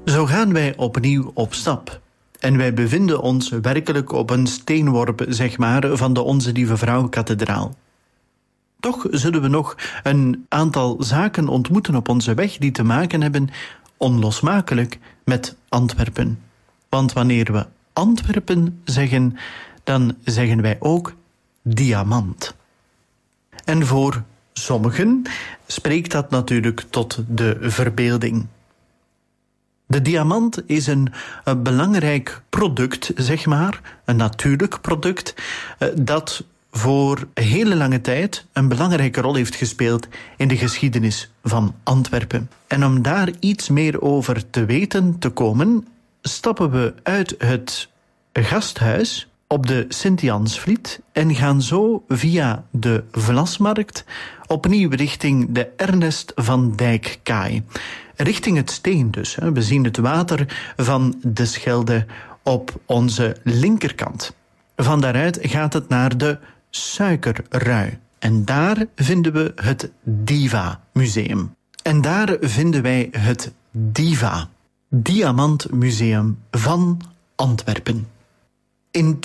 Zo gaan wij opnieuw op stap. En wij bevinden ons werkelijk op een steenworp, van de Onze Lieve Vrouw-kathedraal. Toch zullen we nog een aantal zaken ontmoeten op onze weg die te maken hebben, onlosmakelijk, met Antwerpen. Want wanneer we Antwerpen zeggen, dan zeggen wij ook diamant. En voor sommigen spreekt dat natuurlijk tot de verbeelding. De diamant is een belangrijk product, een natuurlijk product, dat voor een hele lange tijd een belangrijke rol heeft gespeeld in de geschiedenis van Antwerpen. En om daar iets meer over te weten te komen, stappen we uit het gasthuis op de Sint-Jansvliet en gaan zo via de Vlasmarkt opnieuw richting de Ernest van Dijk-kaai. Richting het Steen dus. We zien het water van de Schelde op onze linkerkant. Van daaruit gaat het naar de Suikerrui. En daar vinden we het Diva-museum. En daar vinden wij het Diva, Diamantmuseum van Antwerpen. In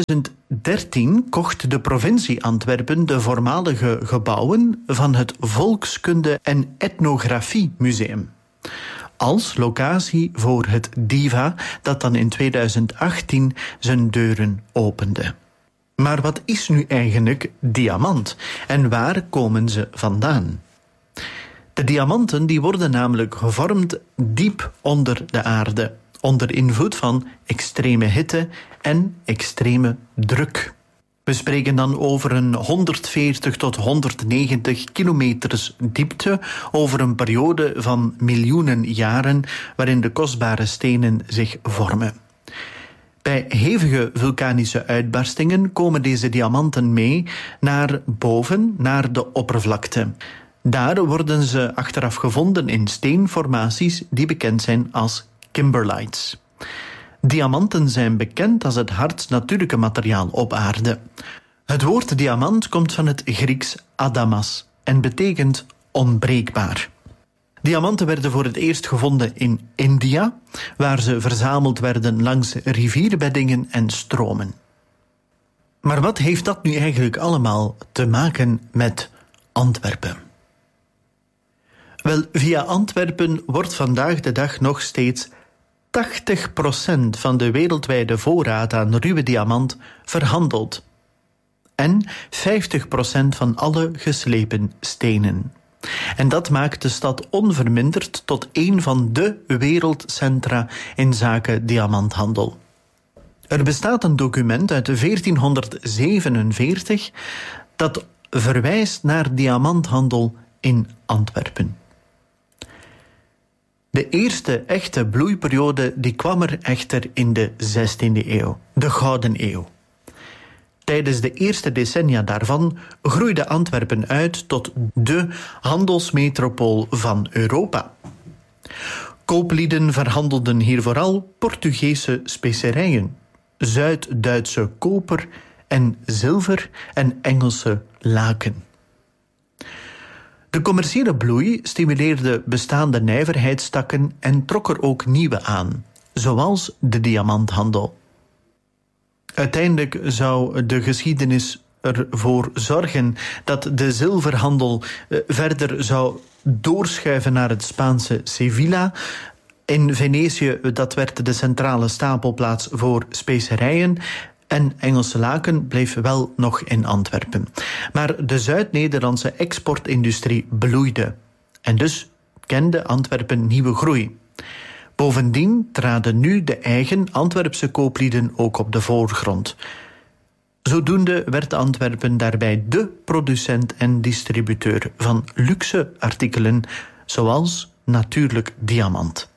2013 kocht de provincie Antwerpen de voormalige gebouwen van het Volkskunde- en Etnografiemuseum als locatie voor het Diva, dat dan in 2018 zijn deuren opende. Maar wat is nu eigenlijk diamant en waar komen ze vandaan? De diamanten die worden namelijk gevormd diep onder de aarde, onder invloed van extreme hitte en extreme druk. We spreken dan over een 140 tot 190 kilometers diepte over een periode van miljoenen jaren waarin de kostbare stenen zich vormen. Bij hevige vulkanische uitbarstingen komen deze diamanten mee naar boven, naar de oppervlakte. Daar worden ze achteraf gevonden in steenformaties die bekend zijn als kimberlites. Diamanten zijn bekend als het hardst natuurlijke materiaal op aarde. Het woord diamant komt van het Grieks adamas en betekent onbreekbaar. Diamanten werden voor het eerst gevonden in India, waar ze verzameld werden langs rivierbeddingen en stromen. Maar wat heeft dat nu eigenlijk allemaal te maken met Antwerpen? Wel, via Antwerpen wordt vandaag de dag nog steeds 80% van de wereldwijde voorraad aan ruwe diamant verhandeld. En 50% van alle geslepen stenen. En dat maakt de stad onverminderd tot een van de wereldcentra in zaken diamanthandel. Er bestaat een document uit 1447 dat verwijst naar diamanthandel in Antwerpen. De eerste echte bloeiperiode die kwam er echter in de 16e eeuw, de Gouden Eeuw. Tijdens de eerste decennia daarvan groeide Antwerpen uit tot de handelsmetropool van Europa. Kooplieden verhandelden hier vooral Portugese specerijen, Zuid-Duitse koper en zilver en Engelse laken. De commerciële bloei stimuleerde bestaande nijverheidstakken en trok er ook nieuwe aan, zoals de diamanthandel. Uiteindelijk zou de geschiedenis ervoor zorgen dat de zilverhandel verder zou doorschuiven naar het Spaanse Sevilla. In Venetië, dat werd de centrale stapelplaats voor specerijen. En Engelse laken bleef wel nog in Antwerpen. Maar de Zuid-Nederlandse exportindustrie bloeide. En dus kende Antwerpen nieuwe groei. Bovendien traden nu de eigen Antwerpse kooplieden ook op de voorgrond. Zodoende werd Antwerpen daarbij de producent en distributeur van luxe artikelen, zoals natuurlijk diamant.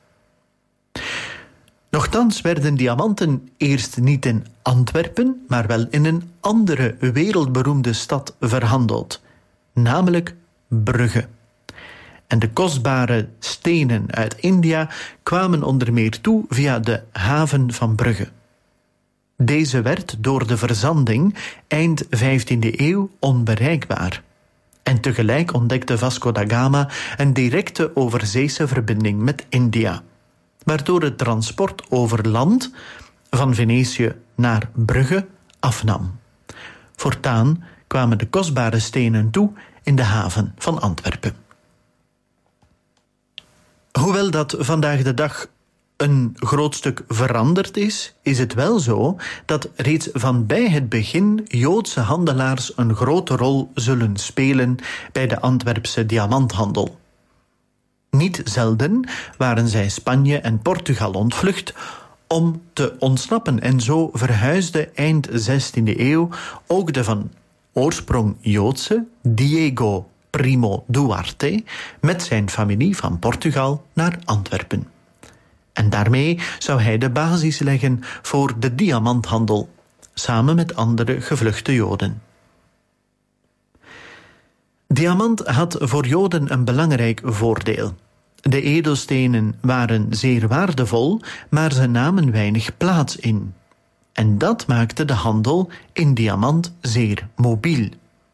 Nochtans werden diamanten eerst niet in Antwerpen, maar wel in een andere wereldberoemde stad verhandeld, namelijk Brugge. En de kostbare stenen uit India kwamen onder meer toe via de haven van Brugge. Deze werd door de verzanding eind 15e eeuw onbereikbaar. En tegelijk ontdekte Vasco da Gama een directe overzeese verbinding met India. waardoor het transport over land van Venetië naar Brugge afnam. Voortaan kwamen de kostbare stenen toe in de haven van Antwerpen. Hoewel dat vandaag de dag een groot stuk veranderd is het wel zo dat reeds van bij het begin Joodse handelaars een grote rol zullen spelen bij de Antwerpse diamanthandel. Niet zelden waren zij Spanje en Portugal ontvlucht om te ontsnappen en zo verhuisde eind 16e eeuw ook de van oorsprong Joodse Diego Primo Duarte met zijn familie van Portugal naar Antwerpen. En daarmee zou hij de basis leggen voor de diamanthandel, samen met andere gevluchte Joden. Diamant had voor Joden een belangrijk voordeel. De edelstenen waren zeer waardevol, maar ze namen weinig plaats in. En dat maakte de handel in diamant zeer mobiel.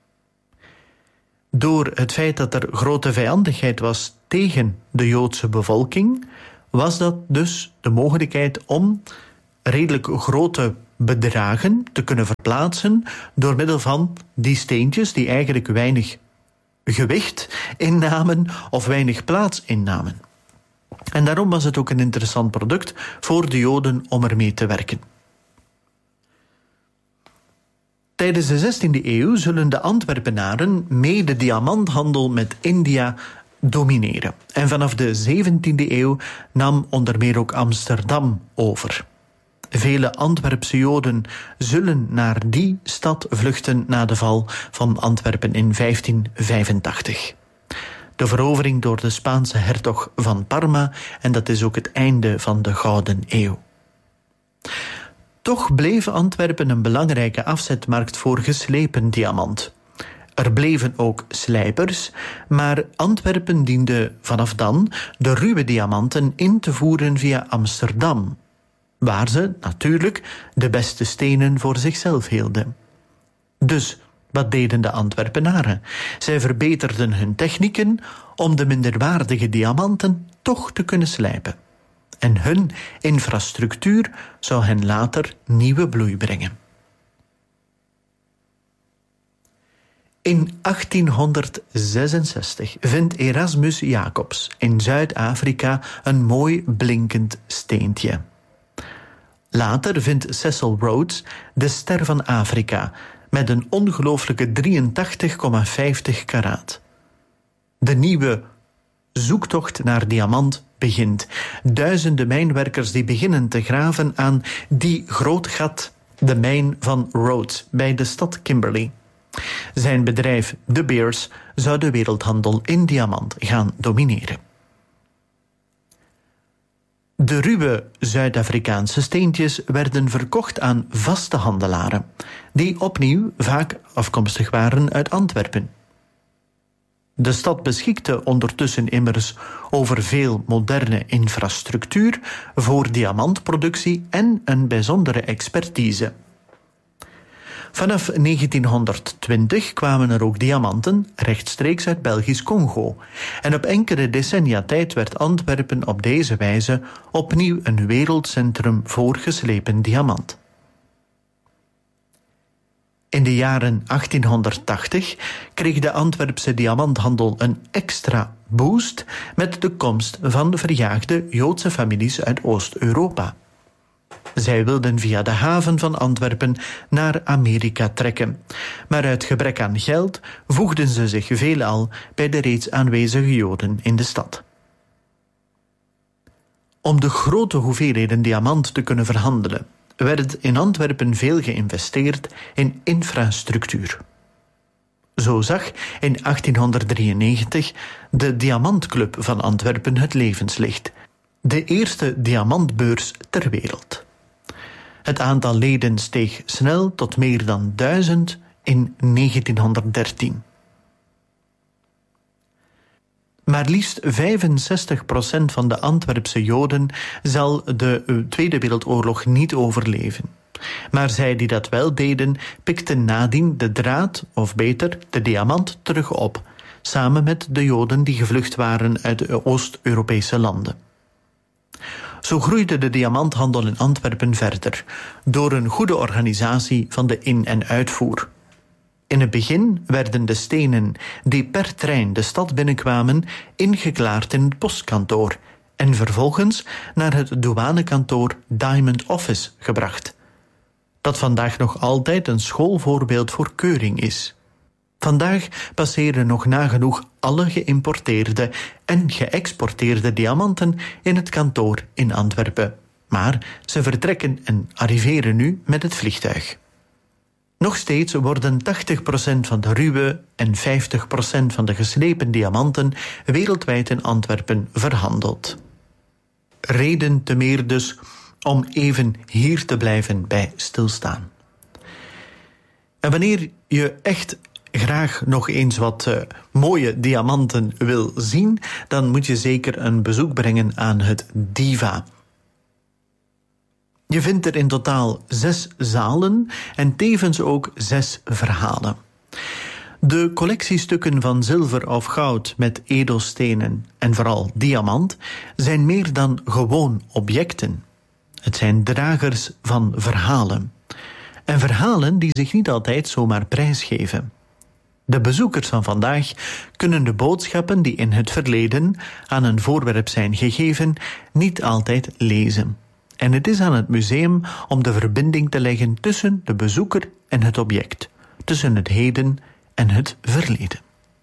Door het feit dat er grote vijandigheid was tegen de Joodse bevolking, was dat dus de mogelijkheid om redelijk grote bedragen te kunnen verplaatsen door middel van die steentjes die eigenlijk weinig gewicht innamen of weinig plaats innamen. En daarom was het ook een interessant product voor de Joden om ermee te werken. Tijdens de 16e eeuw zullen de Antwerpenaren mee de diamanthandel met India domineren. En vanaf de 17e eeuw nam onder meer ook Amsterdam over. Vele Antwerpse Joden zullen naar die stad vluchten na de val van Antwerpen in 1585. De verovering door de Spaanse hertog van Parma, en dat is ook het einde van de Gouden Eeuw. Toch bleef Antwerpen een belangrijke afzetmarkt voor geslepen diamant. Er bleven ook slijpers, maar Antwerpen diende vanaf dan de ruwe diamanten in te voeren via Amsterdam, waar ze natuurlijk de beste stenen voor zichzelf hielden. Dus wat deden de Antwerpenaren? Zij verbeterden hun technieken om de minderwaardige diamanten toch te kunnen slijpen. En hun infrastructuur zou hen later nieuwe bloei brengen. In 1866 vindt Erasmus Jacobs in Zuid-Afrika een mooi blinkend steentje. Later vindt Cecil Rhodes de ster van Afrika met een ongelooflijke 83,50 karaat. De nieuwe zoektocht naar diamant begint. Duizenden mijnwerkers die beginnen te graven aan die groot gat, de mijn van Rhodes bij de stad Kimberley. Zijn bedrijf De Beers zou de wereldhandel in diamant gaan domineren. De ruwe Zuid-Afrikaanse steentjes werden verkocht aan vaste handelaren, die opnieuw vaak afkomstig waren uit Antwerpen. De stad beschikte ondertussen immers over veel moderne infrastructuur voor diamantproductie en een bijzondere expertise. Vanaf 1920 kwamen er ook diamanten rechtstreeks uit Belgisch-Congo. En op enkele decennia tijd werd Antwerpen op deze wijze opnieuw een wereldcentrum voor geslepen diamant. In de jaren 1880 kreeg de Antwerpse diamanthandel een extra boost met de komst van de verjaagde Joodse families uit Oost-Europa. Zij wilden via de haven van Antwerpen naar Amerika trekken. Maar uit gebrek aan geld voegden ze zich veelal bij de reeds aanwezige Joden in de stad. Om de grote hoeveelheden diamant te kunnen verhandelen, werd in Antwerpen veel geïnvesteerd in infrastructuur. Zo zag in 1893 de Diamantclub van Antwerpen het levenslicht, de eerste diamantbeurs ter wereld. Het aantal leden steeg snel tot meer dan 1000 in 1913. Maar liefst 65% van de Antwerpse Joden zal de Tweede Wereldoorlog niet overleven. Maar zij die dat wel deden, pikten nadien de draad, of beter, de diamant terug op, samen met de Joden die gevlucht waren uit de Oost-Europese landen. Zo groeide de diamanthandel in Antwerpen verder, door een goede organisatie van de in- en uitvoer. In het begin werden de stenen die per trein de stad binnenkwamen ingeklaard in het postkantoor en vervolgens naar het douanekantoor Diamond Office gebracht, dat vandaag nog altijd een schoolvoorbeeld voor keuring is. Vandaag passeren nog nagenoeg alle geïmporteerde en geëxporteerde diamanten in het kantoor in Antwerpen, maar ze vertrekken en arriveren nu met het vliegtuig. Nog steeds worden 80% van de ruwe en 50% van de geslepen diamanten wereldwijd in Antwerpen verhandeld. Reden te meer dus om even hier te blijven bij stilstaan. En wanneer je echt graag nog eens wat mooie diamanten wil zien, dan moet je zeker een bezoek brengen aan het Diva. Je vindt er in totaal 6 zalen en tevens ook 6 verhalen. De collectiestukken van zilver of goud met edelstenen en vooral diamant zijn meer dan gewoon objecten. Het zijn dragers van verhalen. En verhalen die zich niet altijd zomaar prijsgeven. De bezoekers van vandaag kunnen de boodschappen die in het verleden aan een voorwerp zijn gegeven niet altijd lezen. En het is aan het museum om de verbinding te leggen tussen de bezoeker en het object, tussen het heden en het verleden.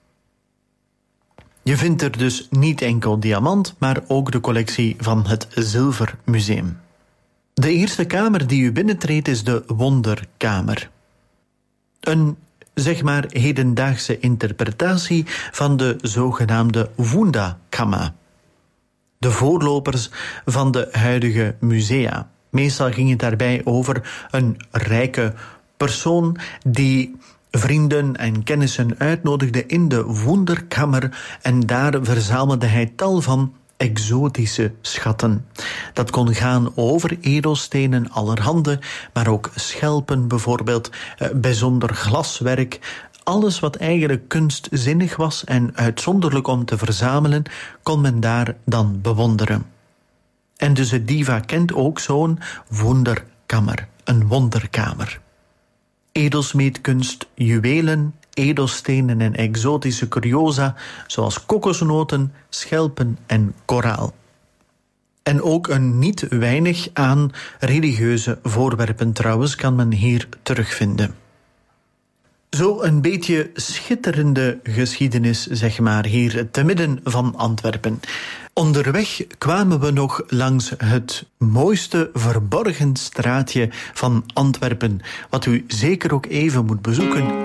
Je vindt er dus niet enkel diamant, maar ook de collectie van het Zilvermuseum. De eerste kamer die u binnentreedt is de Wonderkamer. Een hedendaagse interpretatie van de zogenaamde Wunderkammer. De voorlopers van de huidige musea. Meestal ging het daarbij over een rijke persoon die vrienden en kennissen uitnodigde in de Wunderkammer en daar verzamelde hij tal van exotische schatten. Dat kon gaan over edelstenen allerhande, maar ook schelpen bijvoorbeeld, bijzonder glaswerk. Alles wat eigenlijk kunstzinnig was en uitzonderlijk om te verzamelen, kon men daar dan bewonderen. En dus het Diva kent ook zo'n Wunderkammer, een wonderkamer. Edelsmeedkunst, juwelen, edelstenen en exotische curiosa, zoals kokosnoten, schelpen en koraal. En ook een niet weinig aan religieuze voorwerpen trouwens kan men hier terugvinden. Zo een beetje schitterende geschiedenis, hier te midden van Antwerpen. Onderweg kwamen we nog langs het mooiste verborgen straatje van Antwerpen, wat u zeker ook even moet bezoeken.